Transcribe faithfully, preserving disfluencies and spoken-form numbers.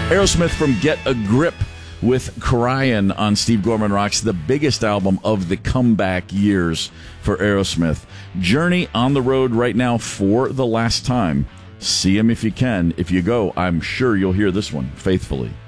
Aerosmith from Get a Grip with Cryin' on Steve Gorman Rocks, the biggest album of the comeback years for Aerosmith. Journey on the road right now for the last time. See him if you can. If you go, I'm sure you'll hear this one faithfully.